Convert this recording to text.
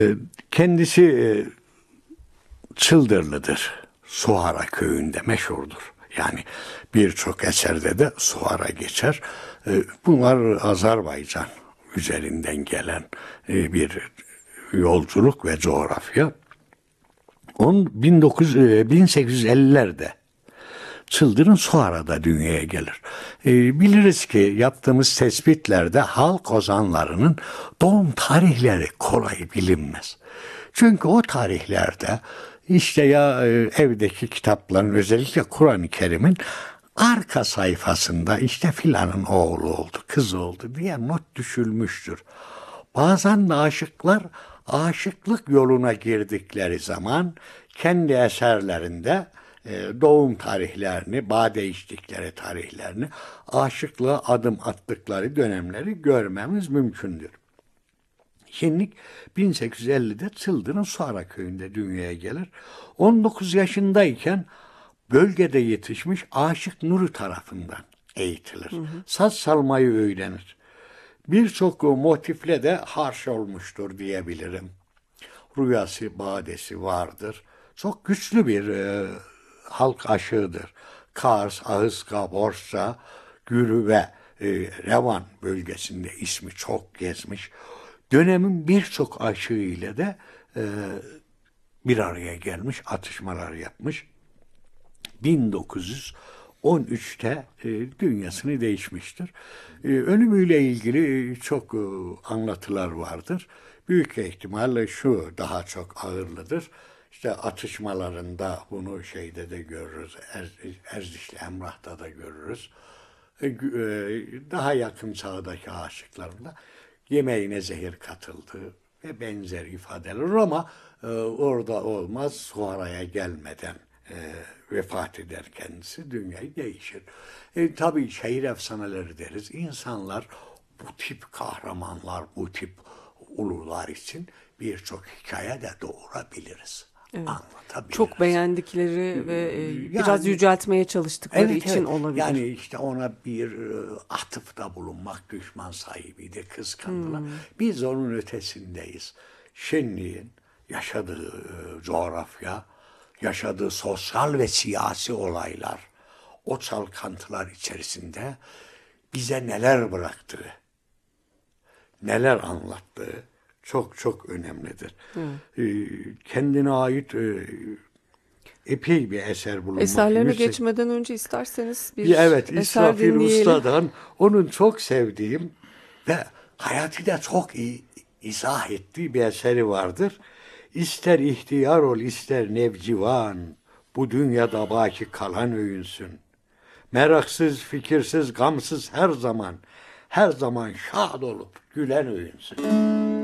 Kendisi Çıldırlıdır. Suhara köyünde meşhurdur. Yani birçok eserde de Suhara geçer. Bunlar Azerbaycan üzerinden gelen bir yolculuk ve coğrafya. 1850'lerde Çıldırın Suhara'da dünyaya gelir. Biliriz ki yaptığımız tespitlerde halk ozanlarının doğum tarihleri kolay bilinmez. Çünkü o tarihlerde işte ya evdeki kitapların özellikle Kur'an-ı Kerim'in arka sayfasında işte filanın oğlu oldu, kız oldu diye not düşülmüştür. Bazen de aşıklar aşıklık yoluna girdikleri zaman kendi eserlerinde doğum tarihlerini, bade içtikleri tarihlerini, aşıklığa adım attıkları dönemleri görmemiz mümkündür. Şenlik 1850'de Çıldırın Suhara köyünde dünyaya gelir. 19 yaşındayken bölgede yetişmiş Aşık Nuri tarafından eğitilir. Saz çalmayı öğrenir. Birçok motifle de harş olmuştur diyebilirim. Rüyası, badesi vardır. Çok güçlü bir halk aşığıdır. Kars, Ahıska, Borsa, Gürü ve Revan bölgesinde ismi çok gezmiş. Dönemin birçok aşığı ile de bir araya gelmiş, atışmalar yapmış. 1913'te dünyasını değişmiştir. Ölümüyle ilgili çok anlatılar vardır. Büyük ihtimalle şu daha çok ağırlıdır. İşte atışmalarında bunu şeyde de görürüz. Erzişli Emrah'ta da görürüz. Daha yakın çağdaki aşıklarında yemeğine zehir katıldı ve benzer ifadeler ama orada olmaz. Suhara'ya gelmeden vefat eder kendisi, dünyayı değişir. Tabii şehir efsaneleri deriz. İnsanlar bu tip kahramanlar, bu tip ulular için birçok hikaye de doğurabiliriz. Evet. Anlatabiliriz. Çok beğendikleri ve biraz yüceltmeye çalıştıkları için olabilir. Yani işte ona bir atıfta bulunmak, düşman sahibiydi, kıskandılar. Biz onun ötesindeyiz. Şenliğin yaşadığı coğrafya, yaşadığı sosyal ve siyasi olaylar, o çalkantılar içerisinde bize neler bıraktığı, neler anlattığı çok çok önemlidir. Kendine ait epey bir eser bulunmakta. Eserlerine geçmeden önce isterseniz bir evet, eser İsrafil dinleyelim. Usta'dan onun çok sevdiğim ve hayatı da çok iyi izah ettiği bir eseri vardır. İster ihtiyar ol, ister nevcivan, bu dünyada baki kalan öyünsün. Meraksız, fikirsiz, gamsız her zaman şad olup gülen öyünsün.